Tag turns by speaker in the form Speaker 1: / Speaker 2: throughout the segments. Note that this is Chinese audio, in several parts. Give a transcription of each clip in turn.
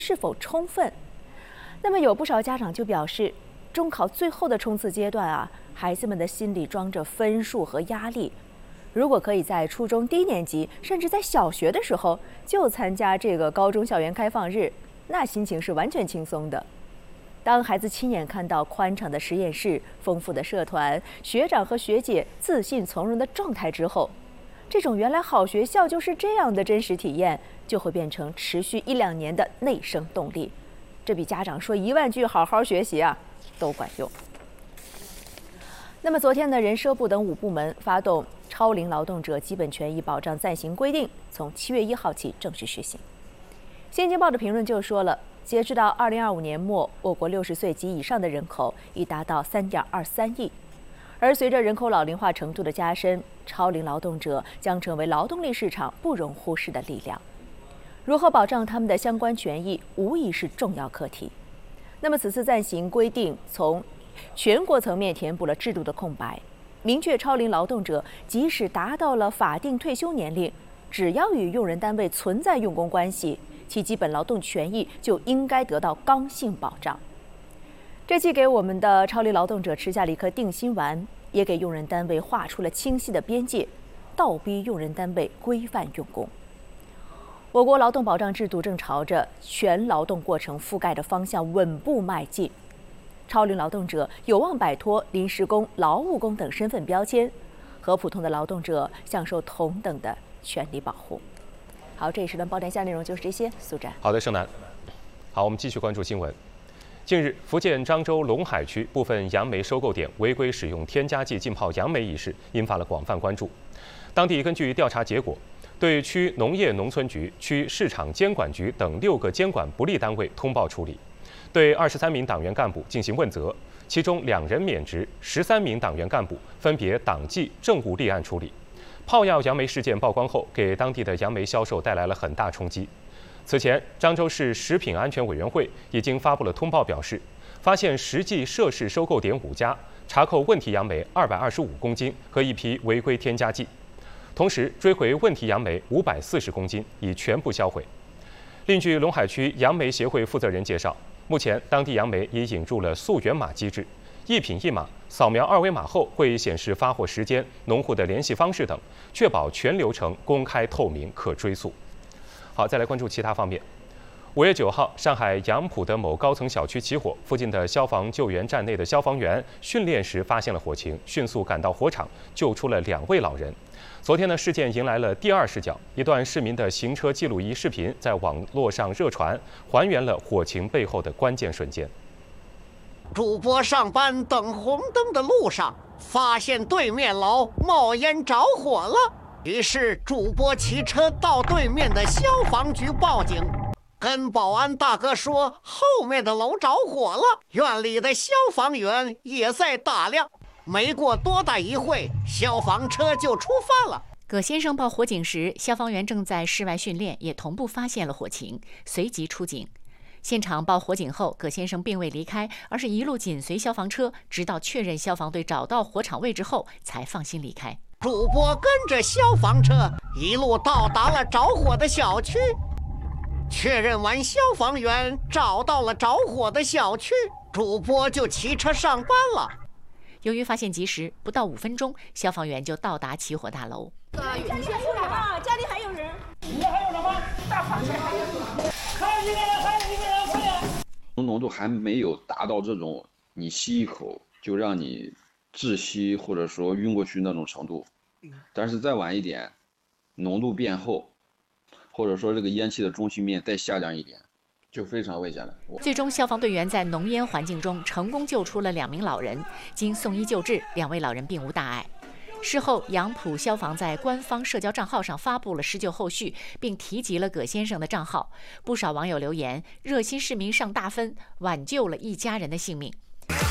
Speaker 1: 是否充分。那么有不少家长就表示，中考最后的冲刺阶段啊，孩子们的心里装着分数和压力。如果可以在初中低年级，甚至在小学的时候就参加这个高中校园开放日，那心情是完全轻松的。当孩子亲眼看到宽敞的实验室、丰富的社团、学长和学姐自信从容的状态之后，这种原来好学校就是这样的真实体验，就会变成持续1-2年的内生动力。这比家长说10000句好好学习啊都管用。那么昨天呢，人社部等5部门发动超龄劳动者基本权益保障暂行规定，从7月1号起正式实行。现京报的评论就说了，截止到2025年末，我国60岁及以上的人口已达到3.23亿。而随着人口老龄化程度的加深，超龄劳动者将成为劳动力市场不容忽视的力量。如何保障他们的相关权益，无疑是重要课题。那么此次暂行规定从全国层面填补了制度的空白，明确超龄劳动者即使达到了法定退休年龄，只要与用人单位存在用工关系，其基本劳动权益就应该得到刚性保障。这既给我们的超龄劳动者吃下了一颗定心丸，也给用人单位画出了清晰的边界，倒逼用人单位规范用工。我国劳动保障制度正朝着全劳动过程覆盖的方向稳步迈进，超龄劳动者有望摆脱临时工、劳务工等身份标签，和普通的劳动者享受同等的权利保护。好，这一时段报点下内容就是这些。苏展，
Speaker 2: 好的，盛楠。好，我们继续关注新闻。近日，福建漳州龙海区部分杨梅收购点违规使用添加剂浸泡杨梅一事，引发了广泛关注。当地根据调查结果，对区农业农村局、区市场监管局等6个监管不力单位通报处理，对23名党员干部进行问责，其中2人免职，13名党员干部分别党纪政务立案处理。泡药杨梅事件曝光后，给当地的杨梅销售带来了很大冲击。此前，漳州市食品安全委员会已经发布了通报，表示发现实际涉事收购点5家，查扣问题杨梅225公斤和一批违规添加剂，同时追回问题杨梅540公斤，已全部销毁。另据龙海区杨梅协会负责人介绍，目前当地杨梅已引入了溯源码机制，一品一码，扫描2维码后会显示发货时间、农户的联系方式等，确保全流程公开透明、可追溯。好，再来关注其他方面。5月9号，上海杨浦的某高层小区起火，附近的消防救援站内的消防员训练时发现了火情，迅速赶到火场，救出了2位老人。昨天呢，事件迎来了第2视角，一段市民的行车记录仪视频在网络上热传，还原了火情背后的关键瞬间。
Speaker 3: 主播上班等红灯的路上，发现对面楼冒烟着火了，于是主播骑车到对面的消防局报警，跟保安大哥说后面的楼着火了，院里的消防员也在打量。没过多大一会，消防车就出发了。
Speaker 4: 葛先生报火警时，消防员正在室外训练，也同步发现了火情，随即出警。现场报火警后，葛先生并未离开，而是一路紧随消防车，直到确认消防队找到火场位置后，才放心离开。
Speaker 3: 主播跟着消防车一路到达了着火的小区，确认完消防员找到了着火的小区，主播就骑车上班了。
Speaker 4: 由于发现及时，不到5分钟，消防员就到达起火大楼。
Speaker 5: 你先出来吧，家里还有人。你还有什么？大房子还有人。看一个人，还有一个人，快点！
Speaker 6: 浓度还没有达到这种你吸一口就让你窒息或者说晕过去那种程度，但是再晚一点，浓度变厚，或者说这个烟气的中性面再下降一点，就非常危险了。
Speaker 4: 最终，消防队员在浓烟环境中成功救出了2名老人，经送医救治，2位老人并无大碍。事后，杨浦消防在官方社交账号上发布了施救后续，并提及了葛先生的账号。不少网友留言：“热心市民上大分，挽救了一家人的性命。”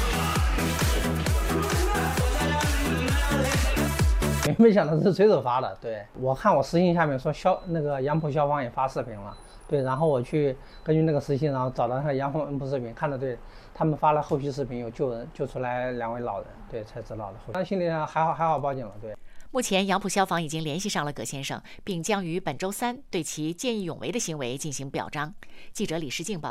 Speaker 7: 没想到是随手发的，对，我看我私信下面说那个杨浦消防也发视频了，对，然后我去根据那个私信，然后找到他杨浦视频，看的对，他们发了后续视频，有救人，救出来2位老人，对，才知道的。但心里还好报警了，对。
Speaker 4: 目前，杨浦消防已经联系上了葛先生，并将于本周3对其见义勇为的行为进行表彰。记者李世静报。